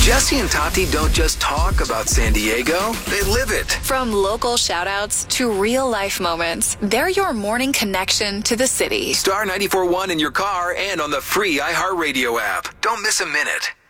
Jesse and Tati don't just talk about San Diego, they live it. From local shout-outs to real-life moments, they're your morning connection to the city. Star 94.1 in your car and on the free iHeartRadio app. Don't miss a minute.